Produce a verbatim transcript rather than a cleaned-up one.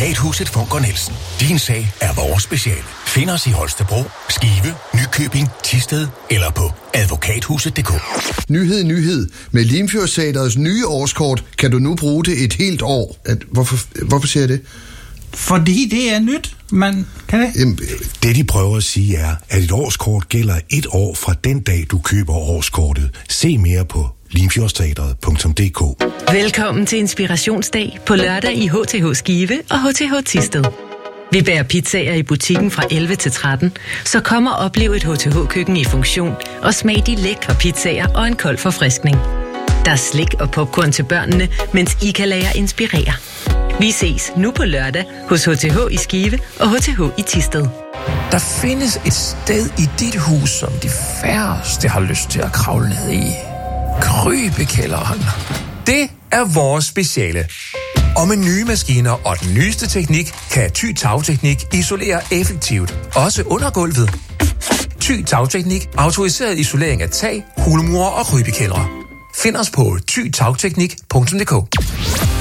Advokathuset Funker Nielsen. Din sag er vores speciale. Find os i Holstebro, Skive, Nykøbing, Thisted eller på advokathuset punktum d k. Nyhed, nyhed. Med Limfjordsteatrets nye årskort kan du nu bruge det et helt år. At, hvorfor, hvorfor siger jeg det? Fordi det er nyt, man kan det? Jamen, det de prøver at sige er, at et årskort gælder et år fra den dag, du køber årskortet. Se mere på limfjordsteatret punktum d k. Velkommen til Inspirationsdag på lørdag i H T H Skive og H T H Thisted. Vi bærer pizzaer i butikken fra elleve til tretten, så kom og oplev et H T H-køkken i funktion og smag de lækre pizzaer og en kold forfriskning. Der er slik og popcorn til børnene, mens I kan lade jer inspirere. Vi ses nu på lørdag hos H T H i Skive og H T H i Thisted. Der findes et sted i dit hus, som de færreste har lyst til at kravle ned i. Krybekælderen. Det er vores speciale. Og med nye maskiner og den nyeste teknik, kan Thy Tagteknik isolere effektivt, også under gulvet. Thy Tagteknik, autoriseret isolering af tag, hulmure og krybekældre. Find os på thy tagteknik punktum d k.